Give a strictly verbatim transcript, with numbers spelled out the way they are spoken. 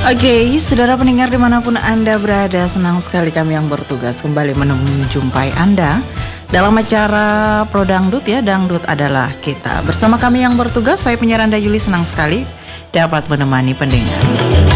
Oke, saudara pendengar dimanapun Anda berada, senang sekali kami yang bertugas kembali menjumpai Anda dalam acara Pro Dangdut ya, Dangdut adalah kita. Bersama kami yang bertugas, saya penyiar Anda Yuli senang sekali dapat menemani pendengar.